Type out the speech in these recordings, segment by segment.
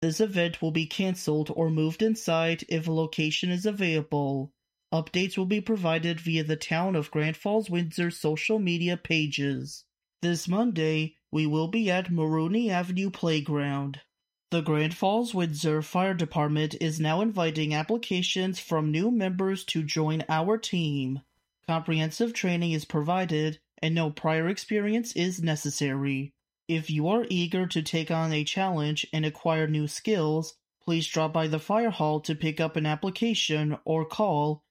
This event will be cancelled or moved inside if a location is available. Updates will be provided via the Town of Grand Falls, Windsor social media pages. This Monday, we will be at Maroney Avenue Playground. The Grand Falls, Windsor Fire Department is now inviting applications from new members to join our team. Comprehensive training is provided, and no prior experience is necessary. If you are eager to take on a challenge and acquire new skills, please drop by the fire hall to pick up an application or call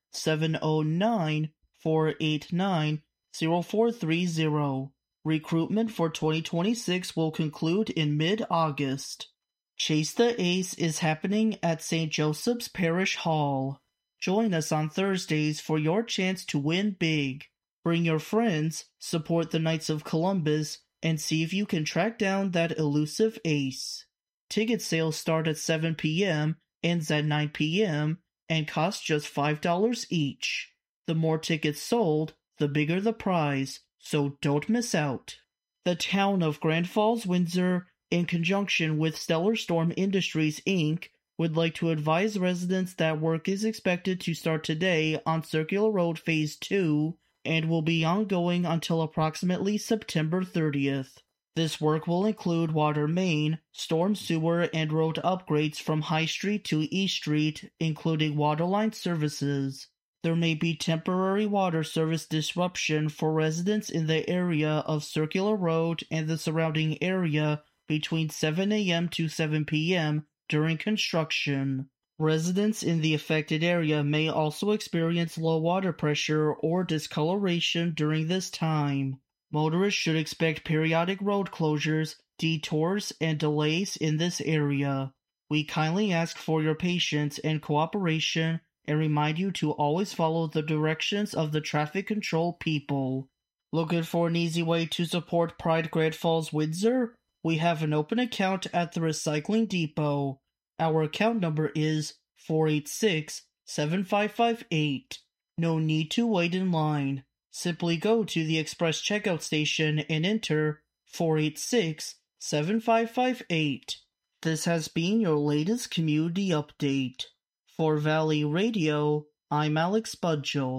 709-489-0430. Recruitment for 2026 will conclude in mid-August. Chase the Ace is happening at St. Joseph's Parish Hall. Join us on Thursdays for your chance to win big. Bring your friends, support the Knights of Columbus, and see if you can track down that elusive ace. Ticket sales start at 7 p.m., ends at 9 p.m., and cost just $5 each. The more tickets sold, the bigger the prize, so don't miss out. The Town of Grand Falls, Windsor, in conjunction with Stellar Storm Industries, Inc., would like to advise residents that work is expected to start today on Circular Road Phase 2 and will be ongoing until approximately September 30th. This work will include water main, storm sewer, and road upgrades from High Street to East Street, including waterline services. There may be temporary water service disruption for residents in the area of Circular Road and the surrounding area between 7 a.m. to 7 p.m. during construction. Residents in the affected area may also experience low water pressure or discoloration during this time. Motorists should expect periodic road closures, detours, and delays in this area. We kindly ask for your patience and cooperation and remind you to always follow the directions of the traffic control people. Looking for an easy way to support Pride Grand Falls, Windsor? We have an open account at the Recycling Depot. Our account number is 486-7558. No need to wait in line. Simply go to the express checkout station and enter 486-7558. This has been your latest community update. For Valley Radio, I'm Alex Budgel.